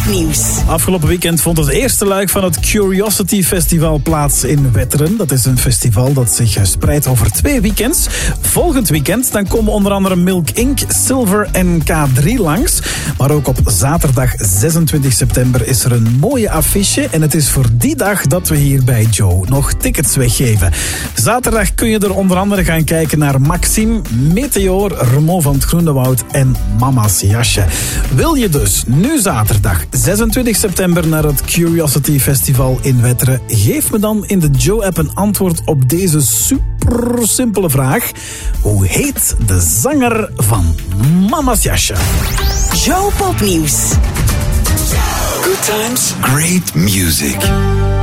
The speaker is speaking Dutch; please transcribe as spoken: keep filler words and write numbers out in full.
Popnieuws. Afgelopen weekend vond het eerste luik van het Curiosity Festival plaats in Wetteren. Dat is een festival dat zich spreidt over twee weekends. Volgend weekend dan komen onder andere Milk Incorporated, Silver en K drie langs. Maar ook op zaterdag zesentwintig september is er een mooie affiche. En het is voor die dag dat we hier bij Joe nog tickets weggeven. Zaterdag kun je er onder andere gaan kijken naar Maxime, Meteor, Ramon van het Groenewoud en Mama's Jasje. Wil je dus nu zaterdag zesentwintig september naar het Curiosity Festival in Wetteren? Geef me dan in de Joe-app een antwoord op deze super simpele vraag. Hoe heet de zanger van Mama's Jasje? Joe Popnieuws. Good times, great music.